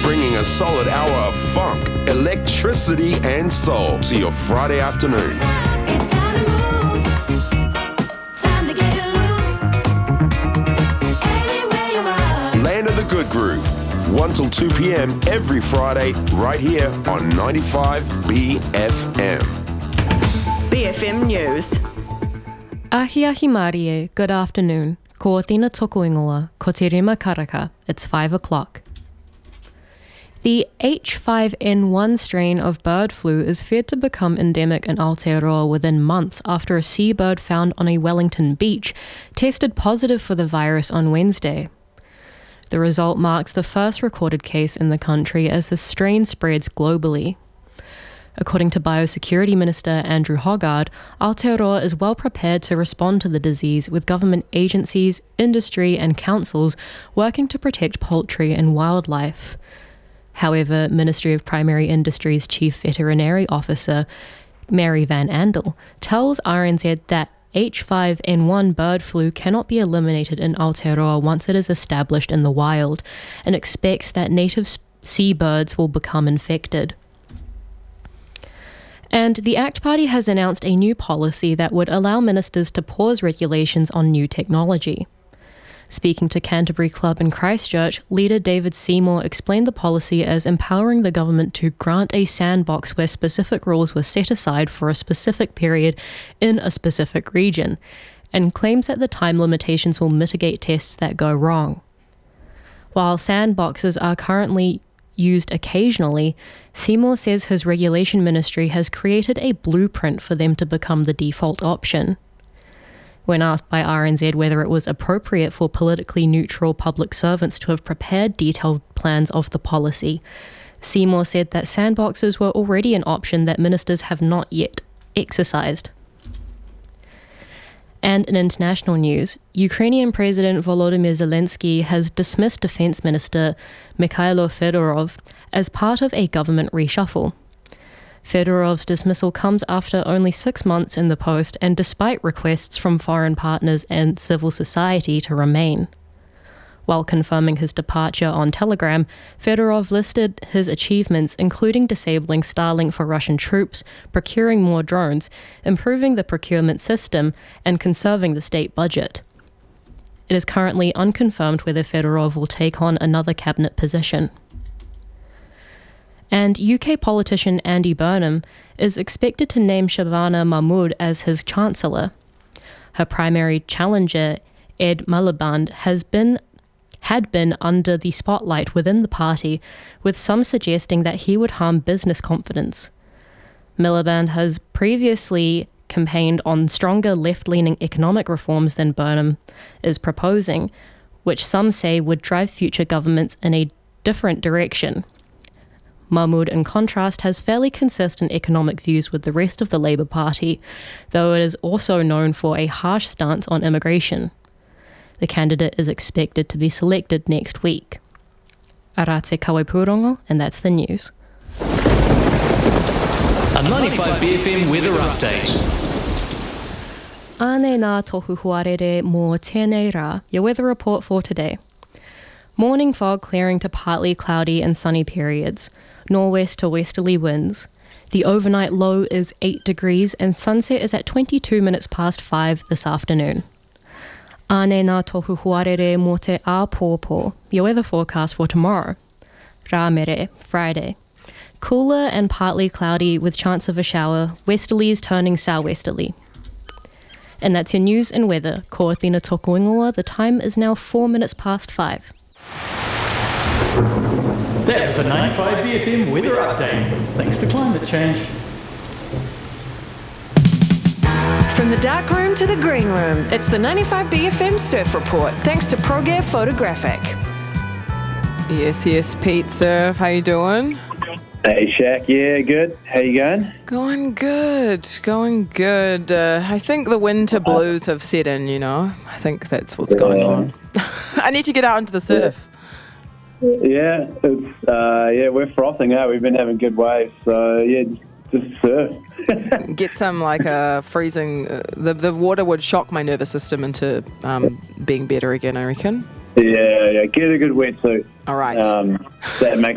bringing a solid hour of funk, electricity and soul to your Friday afternoons. It's time to move, time to get loose. Anywhere you are. Land of the Good Groove, 1 till 2 p.m. every Friday, right here on 95 BFM. BFM News. Ahi ahi Marie, good afternoon. Ko Tina toko ingoa, ko te rima karaka, it's 5 o'clock. The H5N1 strain of bird flu is feared to become endemic in Aotearoa within months after a seabird found on a Wellington beach tested positive for the virus on Wednesday. The result marks the first recorded case in the country as the strain spreads globally. According to Biosecurity Minister Andrew Hoggard, Aotearoa is well prepared to respond to the disease, with government agencies, industry and councils working to protect poultry and wildlife. However, Ministry of Primary Industries Chief Veterinary Officer Mary Van Andel tells RNZ that H5N1 bird flu cannot be eliminated in Aotearoa once it is established in the wild, and expects that native seabirds will become infected. And the ACT Party has announced a new policy that would allow ministers to pause regulations on new technology. Speaking to Canterbury Club in Christchurch, leader David Seymour explained the policy as empowering the government to grant a sandbox where specific rules were set aside for a specific period in a specific region, and claims that the time limitations will mitigate tests that go wrong. While sandboxes are currently used occasionally, Seymour says his regulation ministry has created a blueprint for them to become the default option. When asked by RNZ whether it was appropriate for politically neutral public servants to have prepared detailed plans of the policy, Seymour said that sandboxes were already an option that ministers have not yet exercised. And in international news, Ukrainian President Volodymyr Zelensky has dismissed Defense Minister Mikhailo Fedorov as part of a government reshuffle. Fedorov's dismissal comes after only 6 months in the post and despite requests from foreign partners and civil society to remain. While confirming his departure on Telegram, Fedorov listed his achievements, including disabling Starlink for Russian troops, procuring more drones, improving the procurement system, and conserving the state budget. It is currently unconfirmed whether Fedorov will take on another cabinet position. And UK politician Andy Burnham is expected to name Shabana Mahmood as his Chancellor. Her primary challenger, Ed Miliband, had been under the spotlight within the party, with some suggesting that he would harm business confidence. Miliband has previously campaigned on stronger left-leaning economic reforms than Burnham is proposing, which some say would drive future governments in a different direction. Mahmood, in contrast, has fairly consistent economic views with the rest of the Labour Party, though it is also known for a harsh stance on immigration. The candidate is expected to be selected next week. Arate Kawepurongo, and that's the news. A 95 BFM weather update. Ane nā tohu huarere mō tēnei rā, your weather report for today. Morning fog clearing to partly cloudy and sunny periods. Northwest to westerly winds. The overnight low is 8 degrees and sunset is at 22 minutes past 5 this afternoon. Ane nā tohu huarere mō te āpōpō, your weather forecast for tomorrow. Rā mere, Friday. Cooler and partly cloudy with chance of a shower, westerlies turning southwesterly. And that's your news and weather. Ko Tina toko ingoa, the time is now 4 minutes past 5. That was a 95 BFM weather update. Thanks to climate change. From the dark room to the green room, it's the 95 BFM Surf Report, thanks to ProGear Photographic. Yes, Pete Surf, how you doing? Hey, Shaq. Yeah, good. How you going? Going good. I think the winter blues have set in, you know. I think that's what's going on. I need to get out into the surf. Yeah, it's we're frothing out. We've been having good waves, so yeah, just surf. Get some freezing. The water would shock my nervous system into being better again, I reckon. Yeah, get a good wetsuit. All right. That makes